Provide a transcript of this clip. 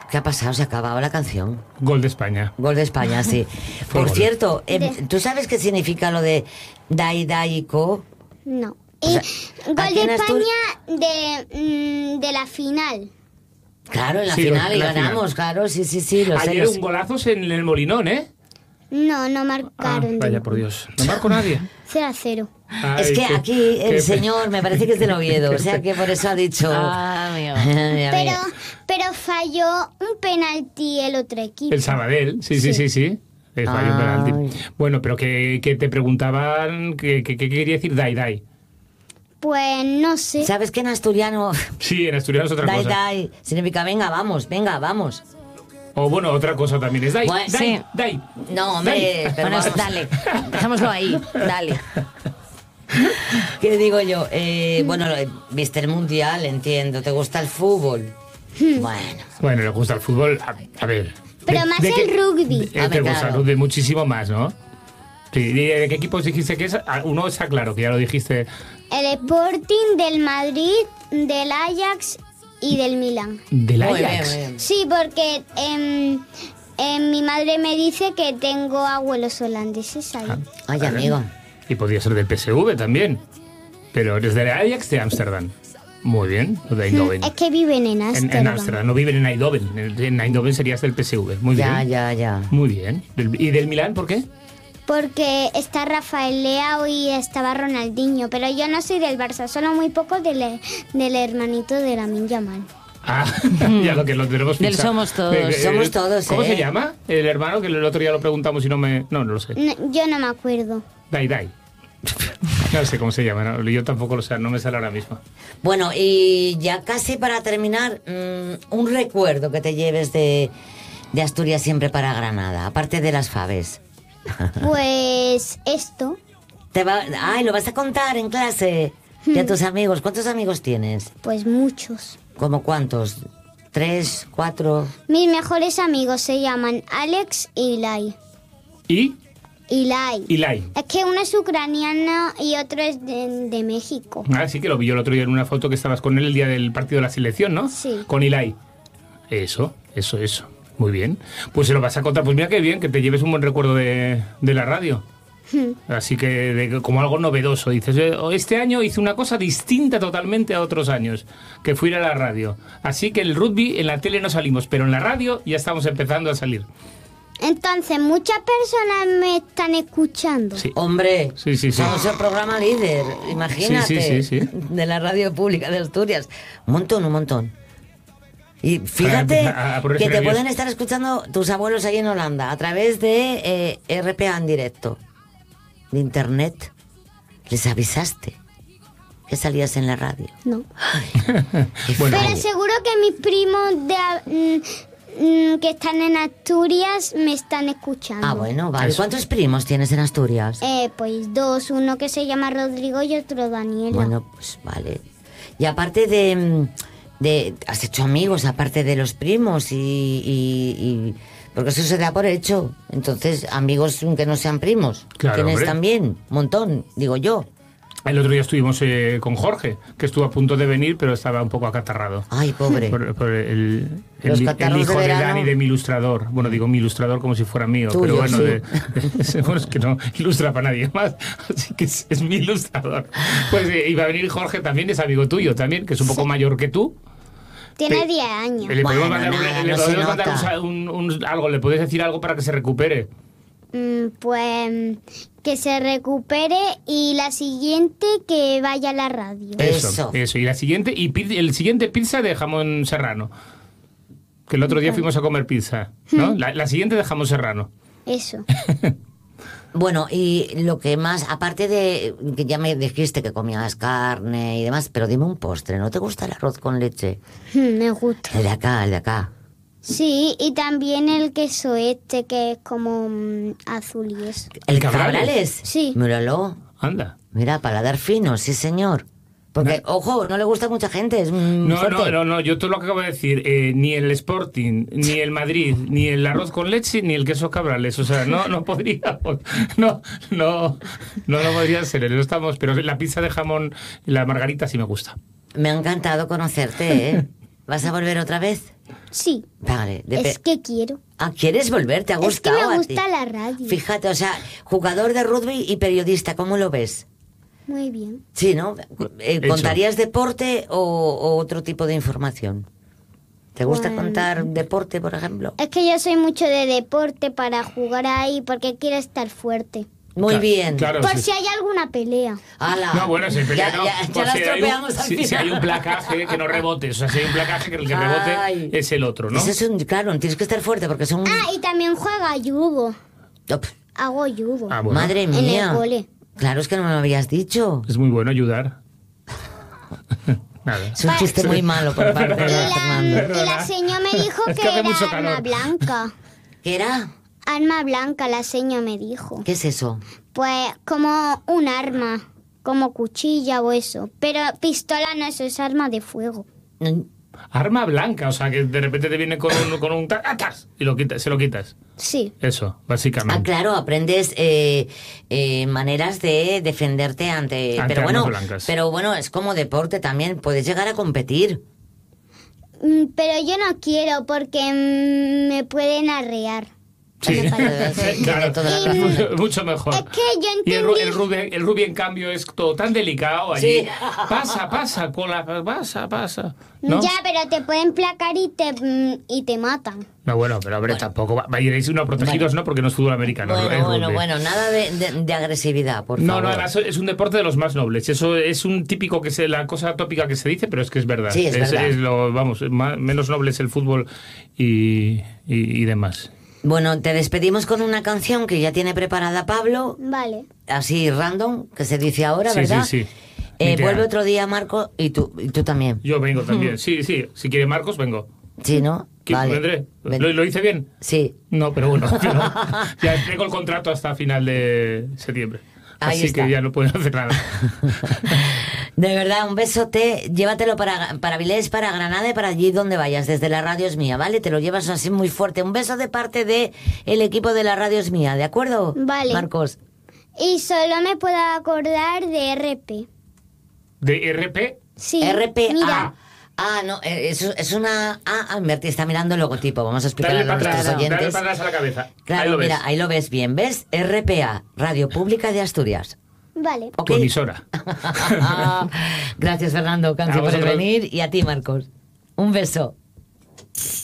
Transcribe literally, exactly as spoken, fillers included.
¿Qué ha pasado? Se ha acabado la canción. Gol de España. Gol de España, sí. Fue Por gol. cierto, eh, De- ¿tú sabes qué significa lo de Dai Dai Co? No. O Y sea, gol aquí de en Astur- España de, mm, de la final. Claro, en la Sí, final en y la ganamos, final. claro, sí, sí, sí, lo sé. Ayer lo un sé. golazos en el Molinón, ¿eh? No, no Ah, marcaron. vaya de- por Dios. No marcó nadie. cero a cero. Es Ay, que qué- aquí el qué- señor me parece que es del Oviedo, o sea que por eso ha dicho... Ah, amigo. Ay, Pero, amigo. pero falló un penalti el otro equipo. El Sabadell, sí, sí, sí, sí. Eh, falló un Ay. penalti. Bueno, pero que, que te preguntaban qué que, que quería decir Dai Dai. Pues no sé. ¿Sabes que en asturiano Sí, en asturiano es otra Dai cosa. Dai significa venga, vamos, venga, vamos? O bueno, otra cosa también es Dai, Bueno, Dai, sí. Dai. No, hombre, Dai. pero Bueno, vamos. dale, dejémoslo ahí, dale. ¿Qué digo yo? Eh, bueno, eh, viste el mundial, entiendo. ¿Te gusta el fútbol? Bueno, Bueno, le gusta el fútbol, a, a ver. Pero más el rugby. Eh, A te ver, gusta claro. el rugby muchísimo más, ¿no? Sí, ¿y ¿de qué equipos dijiste que es? Ah, uno está claro, que ya lo dijiste. El Sporting, del Madrid, del Ajax y del Milan. Del muy bien, Ajax. muy bien. Sí, porque em, em, mi madre me dice que tengo abuelos holandeses ahí. Ah. Ay, amigo. Y podría ser del P S V también. Pero eres del Ajax de Ámsterdam. Muy bien, o de Eindhoven. Es que viven en En en Ámsterdam. Ámsterdam, no viven en Eindhoven. En en Eindhoven serías del P S V. Muy Ya, bien. ya, ya. Muy bien. Del- ¿Y del Milán por qué? Porque está Rafael Leao y estaba Ronaldinho. Pero yo no soy del Barça, solo muy poco del, del hermanito de Lamine Yamal. Ah, ya lo que lo tenemos Del fichado. somos todos. Eh, eh, Somos todos, ¿Cómo ¿eh? se llama? El hermano, que el otro día lo preguntamos y no me... No, no lo sé. No, yo no me acuerdo. Dai Dai. No sé cómo se llama, no, yo tampoco lo sé, no me sale ahora mismo. Bueno, y ya casi para terminar, mm, un recuerdo que te lleves de, de Asturias siempre para Granada, aparte de las faves. Pues esto. Te va, ay, lo vas a contar en clase. Y a tus amigos. ¿Cuántos amigos tienes? Pues muchos. ¿Cómo cuántos? ¿Tres? ¿Cuatro? Mis mejores amigos se llaman Alex y Lai. ¿Y? Ilai. Ilai. Es que uno es ucraniano y otro es de, de México. Ah, sí que lo vi yo el otro día en una foto que estabas con él el día del partido de la selección, ¿no? Sí. Con Ilai. Eso, eso, eso. Muy bien. Pues se lo vas a contar. Pues mira qué bien, que te lleves un buen recuerdo de, de la radio. Así que de- como algo novedoso. Dices, "Eh, este año hice una cosa distinta totalmente a otros años, que fue ir a la radio. Así que el rugby en la tele no salimos, pero en la radio ya estamos empezando a salir. Entonces, muchas personas me están escuchando. Sí. Hombre, Sí, sí, sí. somos el programa líder, imagínate, Sí, sí, sí, sí. de la radio pública de Asturias. Un montón, un montón. Y fíjate A- a ponerse que te nervioso. pueden estar escuchando tus abuelos ahí en Holanda a través de eh, R P A en directo, de internet. ¿Les avisaste que salías en la radio? No. Qué Bueno. Pero fallo. seguro que mis primos de, a- mm, mm, que están en Asturias me están escuchando. Ah, bueno, vale. Eso. ¿Cuántos primos tienes en Asturias? Eh, pues dos, uno que se llama Rodrigo y otro Daniela. Bueno, pues vale. Y aparte de, mm, de... ¿Has hecho amigos aparte de los primos? Y, y- y- porque eso se da por hecho. Entonces, amigos que no sean primos. Claro, Tienes hombre. también, un montón, digo yo. El otro día estuvimos eh, con Jorge, que estuvo a punto de venir, pero estaba un poco acatarrado. Ay, pobre. Por, por el, el, Los el catarros hijo de de, verano. Dani, de mi ilustrador. Bueno, digo mi ilustrador como si fuera mío, Tuyo, pero bueno, sí. de- de- bueno, es que no ilustra para nadie más, así que es, es mi ilustrador. Pues eh, iba a venir Jorge también, es amigo tuyo también, que es un poco mayor que tú. Tiene Pe- diez años. Le podemos Bueno, mandar, un- nada, le no se podemos mandar nota. un, un- algo, le puedes decir algo para que se recupere. Mm, pues que se recupere y la siguiente que vaya a la radio. Eso. Eso. Y la siguiente, y pi- el siguiente pizza de jamón serrano. Que el otro día fuimos a comer pizza, ¿no? La, la siguiente de jamón serrano. Eso. Bueno, y lo que más, aparte de que ya me dijiste que comías carne y demás, pero dime un postre, ¿no te gusta el arroz con leche? Me gusta. El de acá, el de acá. Sí, y también el queso este que es como mm, azul y eso. ¿El Cabrales? Cabrales? Sí. Míralo. Anda. Mira, paladar fino, sí señor. Porque, ojo, no le gusta a mucha gente, es mm, No, fuerte. no, no, no, yo todo lo que acabo de decir, eh, ni el Sporting, ni el Madrid, ni el arroz con leche, ni el queso Cabrales, o sea, no, no podríamos, no, no, no lo podría ser, no estamos, pero la pizza de jamón y la margarita sí me gusta. Me ha encantado conocerte, ¿eh? ¿Vas a volver otra vez? Sí. Vale. de Es pe- que quiero. Ah, ¿quieres volver? ¿Te ha Es que gustado me a gusta ti? la radio. Fíjate, o sea, jugador de rugby y periodista, ¿cómo lo ves? Muy bien. Sí, ¿no? Eh, Hecho. ¿Contarías deporte o, o otro tipo de información? ¿Te gusta Bueno. contar deporte, por ejemplo? Es que yo soy mucho de deporte para jugar ahí porque quiero estar fuerte. Muy Claro, bien. Claro, Por sí. si hay alguna pelea. ¡Hala! No, bueno, si pelea, ya, no. ya, ya Pues la si, hay un, estropeamos al si- si final. hay un placaje que no rebote, o sea, si hay un placaje que el que Ay. rebote es el otro, ¿no? Ese es un, claro, tienes que estar fuerte porque son... Ah, y también juega judo. Oh, pf, Hago judo. Ah, bueno. Madre En mía. el cole. Claro, es que no me lo habías dicho. Es muy bueno ayudar. Nada. Es un chiste muy malo por parte de Y la, Fernando. y la señora me dijo Es que que hace era mucho arma calor. blanca. ¿Qué era? Arma blanca, la señora me dijo. ¿Qué es eso? Pues como un arma, como cuchilla o eso. Pero pistola no, eso es arma de fuego. Mm, Arma blanca, o sea, que de repente te viene con un, con un tacatas y lo quitas, se lo quitas. Sí. Eso, Ah, básicamente. claro, aprendes eh, eh, maneras de defenderte ante... Ante pero bueno, armas blancas. pero bueno, es como deporte también. Puedes llegar a competir. Mm, Pero yo no quiero porque mm, me pueden arrear. Sí, Me parece. Sí, tiene toda la razón. mucho, mucho mejor. Es que yo Y el, ru- entendí... el, rubí, el rubí, en cambio, es todo tan delicado allí. Sí. Pasa, pasa, con la, pasa, pasa. ¿No? Ya, pero te pueden placar y te, mm, y te matan. No, bueno, pero hombre, tampoco va, iréis uno protegidos, ¿no? Porque no es fútbol americano. es Bueno, bueno, rugby. bueno, nada de, de- de agresividad, por No, favor. no, además es un deporte de los más nobles. Eso es un típico que se, la cosa tópica que se dice, pero es que es verdad. Sí, es verdad. lo, vamos, más- menos noble es el fútbol y, y, y demás. Bueno, te despedimos con una canción que ya tiene preparada Pablo, Vale. así random, que se dice ahora, Sí, ¿verdad? sí, sí. Eh, Ni te vuelve ha- otro día, Marco, y tú, y tú también. Yo vengo también. Sí, sí. Si quiere Marcos, vengo. Sí, ¿no? ¿Qué- Vale. ¿Vendré? Ven. ¿Lo, lo hice bien? Sí. No, pero bueno. pero ya tengo el contrato hasta final de septiembre. Ahí Así está. que ya no puedo hacer nada. De verdad, un besote, llévatelo para, para Vilés, para Granada y para allí donde vayas, desde la radio es mía, ¿vale? Te lo llevas así muy fuerte. Un beso de parte de el equipo de la radio es mía, ¿de acuerdo? Vale. Marcos. Y solo me puedo acordar de R P. ¿De R P? Sí. R P A. Mira. Ah, no, eh, es, es una... Ah, ah, Berti está mirando el logotipo, vamos a explicar Dale a para nuestros atrás, dale oyentes. para atrás a la cabeza. Claro, Ahí lo ves. mira, ahí lo ves bien, ¿ves? R P A, Radio Pública de Asturias. Vale. ¿Ok? Tu emisora. Gracias, Fernando, Cancio, A por vosotros. venir y a ti, Marcos. Un beso.